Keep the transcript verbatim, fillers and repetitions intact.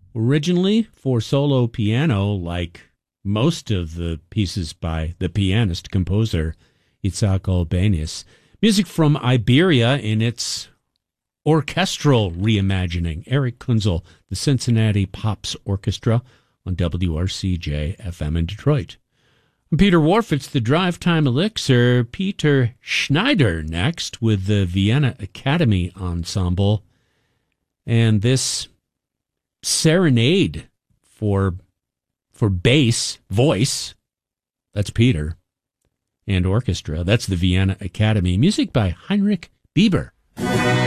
originally for solo piano, like most of the pieces by the pianist-composer Itzhak Albéniz. Music from Iberia in its orchestral reimagining. Eric Kunzel, the Cincinnati Pops Orchestra on W R C J F M in Detroit. I'm Peter Wharf, it's the Drive Time Elixir. Peter Schneider next with the Vienna Academy Ensemble. And this serenade for, for bass, voice, that's Peter, and orchestra, that's the Vienna Academy. Music by Heinrich Bieber.